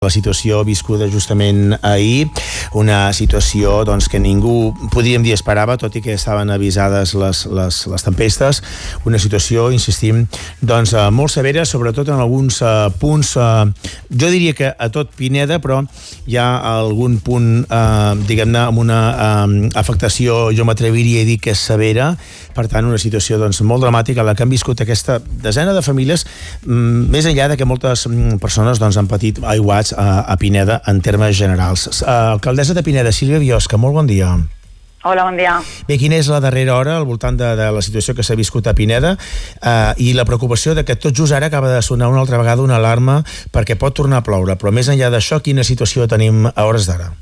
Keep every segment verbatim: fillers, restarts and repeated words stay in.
La situació viscuda justament ahir, una situació doncs, que ningú, podríem dir, esperava, tot i que estaven avisades les, les, les tempestes, una situació, insistim, doncs, eh, molt severa, sobretot en alguns eh, punts, eh, jo diria que a tot Pineda, però hi ha algun punt, eh, diguem-ne, amb una eh, afectació, jo m'atreviria a dir que és severa, per tant, una situació doncs, molt dramàtica, la que han viscut aquesta desena de famílies, mm, més enllà de que moltes mm, persones doncs, han patit aiguats a, a Pineda en termes generals. Uh, alcaldessa de Pineda, Sílvia Biosca, molt bon dia. Hola, bon dia. Bé, quina és la darrera hora al voltant de, de la situació que s'ha viscut a Pineda uh, i la preocupació de que tot just ara acaba de sonar una altra vegada una alarma perquè pot tornar a ploure, però més enllà d'això, quina situació tenim a hores d'ara?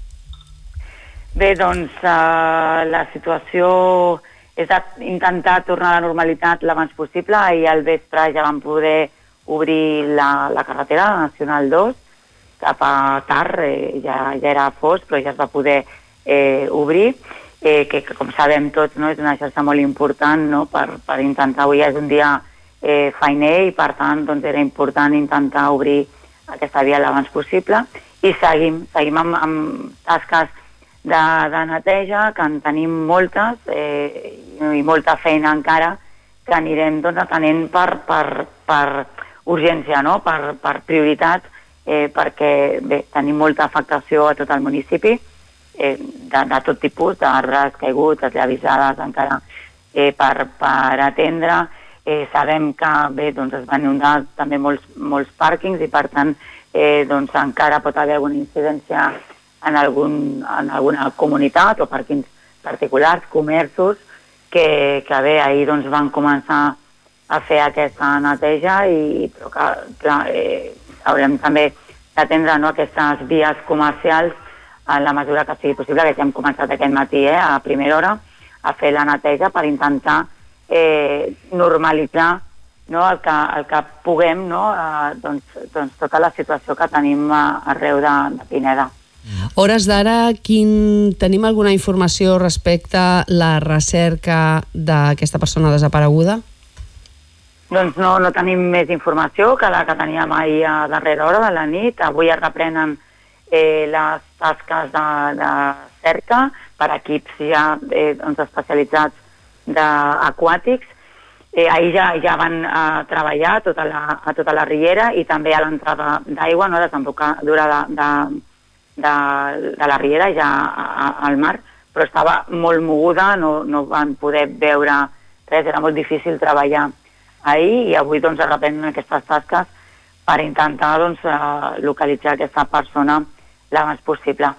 Bé, doncs uh, la situació és intentar tornar a la normalitat l'abans possible. Ahir al vespre ja vam poder obrir la, la carretera, la Nacional dos, cap a tard, eh, ja, ja era fosc, però ja es va poder eh, obrir, eh, que, que com sabem tots no, és una xarxa molt important no, per, per intentar, avui és un dia eh, feiner i per tant doncs, era important intentar obrir aquesta via l'abans possible i seguim, seguim amb, amb tasques de, de neteja, que en tenim moltes eh, i molta feina encara que anirem doncs, atenent per, per, per urgència, no? per, per prioritat, Eh, perquè bé, tenim molta afectació a tot el municipi, eh, de, de tot tipus, d'arbres caiguts, avisades encara eh, per, per atendre. Eh, sabem que bé, doncs es van inundar també molts, molts pàrquings i per tant eh, doncs encara pot haver alguna incidència en, algun, en alguna comunitat o pàrquings particulars, comerços, que, que bé, ahir doncs, van començar a fer aquesta neteja i però que, clar, eh, haurem també d'atendre no, aquestes vies comercials en la mesura que sigui possible, que ja hem començat aquest matí eh, a primera hora a fer la neteja per intentar eh, normalitzar no, el, que, el que puguem no, eh, doncs, doncs tota la situació que tenim arreu de, de Pineda. Hores d'ara, quin... tenim alguna informació respecte a la recerca d'aquesta persona desapareguda? Doncs no, no tenim més informació que la que teníem ahir a darrera hora de la nit. Avui es reprenen eh, les tasques de, de cerca per equips ja eh, doncs especialitzats d'aquàtics. Eh, ahir ja, ja van eh, treballar a tota, la, a tota la riera i també a l'entrada d'aigua, no, desembocadura de, de, de, de la riera ja a, a, al mar, però estava molt moguda, no, no van poder veure res, era molt difícil treballar ahir i avui doncs, es reprenen aquestes tasques per intentar doncs, uh, localitzar aquesta persona l'abans possible.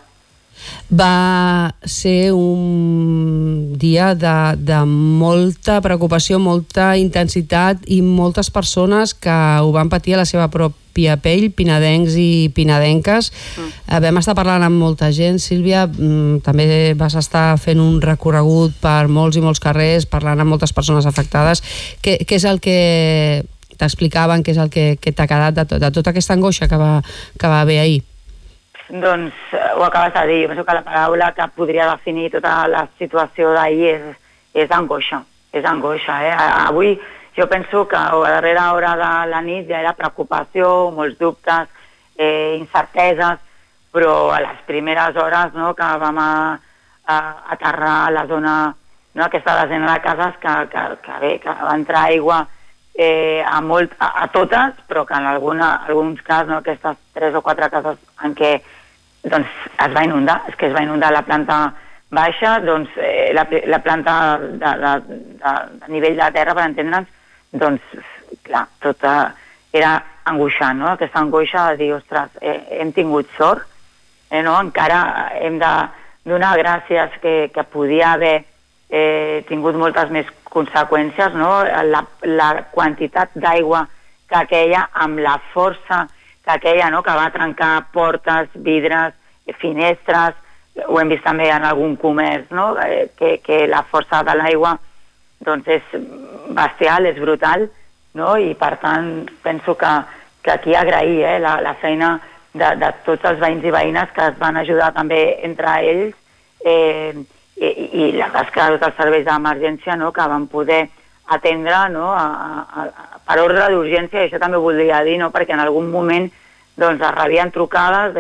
Va ser un dia de, de molta preocupació, molta intensitat i moltes persones que ho van patir a la seva pròpia pell, pinadencs i pinadenques. Mm. Vam estar parlant amb molta gent. Sílvia, també vas estar fent un recorregut per molts i molts carrers, parlant amb moltes persones afectades. Què, què és el que t'explicaven, què és el que, que t'ha quedat de, tot, de tota aquesta angoixa que va, que va haver ahir? Doncs ho acabes de dir, jo penso que la paraula que podria definir tota la situació d'ahir és, és angoixa, és angoixa. Eh? Avui jo penso que a darrera hora de la nit ja era preocupació, molts dubtes, eh, incerteses, però a les primeres hores no, que vam a, a aterrar a la zona, no, aquesta desena de cases que, que, que bé, que va entrar aigua eh, a, molt, a, a totes, però que en alguna, alguns casos, no, aquestes tres o quatre cases en què doncs es va inundar, és que es va inundar la planta baixa, doncs eh, la, la planta de, de, de, de nivell de terra, per entendre'ns, doncs, clar, tota era angoixant, no? Aquesta angoixa de dir, ostres, eh, hem tingut sort, eh, no? Encara hem de donar gràcies que, que podia haver eh, tingut moltes més conseqüències, no? La, la quantitat d'aigua que aquella, amb la força que aquella, no? Que va trencar portes, vidres, finestres, ho hem vist també en algun comerç, no? que, que la força de l'aigua doncs és bestial, és brutal, no? I per tant penso que, que aquí agrair eh, la, la feina de, de tots els veïns i veïnes que es van ajudar també entre ells eh, i, i la tasca de tots els serveis d'emergència, no? Que van poder atendre, no? a, a, a, per ordre d'urgència, i això també ho voldria dir, no? Perquè en algun moment doncs es rebien trucades